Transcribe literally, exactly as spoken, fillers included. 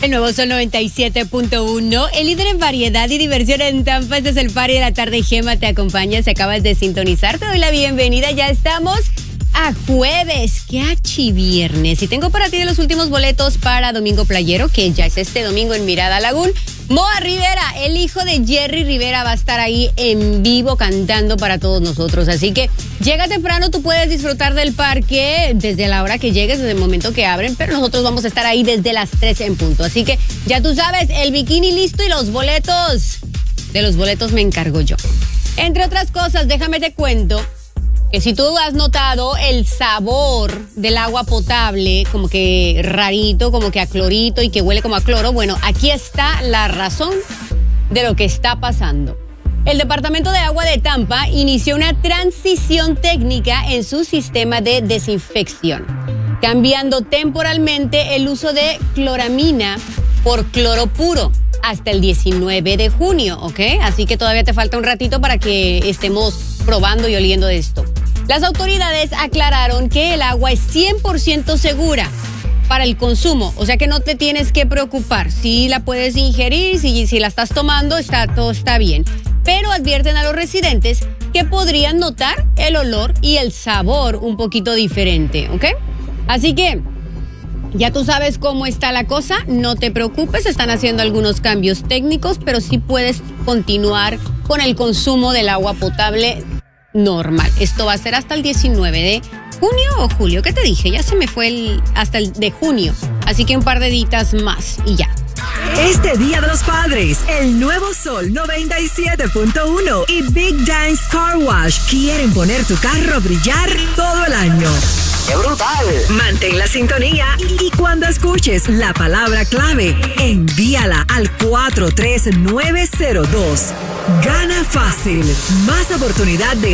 El nuevo Sol noventa y siete punto uno, el líder en variedad y diversión en Tampa. Este es el Party de la Tarde. Gema te acompaña. Si acabas de sintonizar, te doy la bienvenida. Ya estamos a jueves, que achi viernes. Y tengo para ti de los últimos boletos para Domingo Playero, que ya es este domingo en Mirada Lagún. Moa Rivera, el hijo de Jerry Rivera, va a estar ahí en vivo cantando para todos nosotros. Así que llega temprano, tú puedes disfrutar del parque desde la hora que llegues, desde el momento que abren, pero nosotros vamos a estar ahí desde las tres en punto. Así que ya tú sabes, el bikini listo y los boletos. De los boletos me encargo yo. Entre otras cosas, déjame te cuento que si tú has notado el sabor del agua potable, como que rarito, como que a clorito y que huele como a cloro, bueno, aquí está la razón de lo que está pasando. El Departamento de Agua de Tampa inició una transición técnica en su sistema de desinfección, cambiando temporalmente el uso de cloramina por cloro puro hasta el diecinueve de junio, ¿ok? Así que todavía te falta un ratito para que estemos probando y oliendo de esto. Las autoridades aclararon que el agua es cien por ciento segura para el consumo, o sea que no te tienes que preocupar. Si la puedes ingerir, si, si la estás tomando, está, todo está bien. Pero advierten a los residentes que podrían notar el olor y el sabor un poquito diferente, ¿ok? Así que ya tú sabes cómo está la cosa, no te preocupes, están haciendo algunos cambios técnicos, pero sí puedes continuar con el consumo del agua potable normal. Esto va a ser hasta el diecinueve de junio o julio, ¿qué te dije? Ya se me fue el, hasta el de junio, así que un par de días más y ya. Este Día de los Padres, el nuevo Sol noventa y siete punto uno y Big Dance Car Wash quieren poner tu carro a brillar todo el año. ¡Qué brutal! Mantén la sintonía y cuando escuches la palabra clave, envíala al cuatro tres nueve cero dos. Gana fácil. Más oportunidad de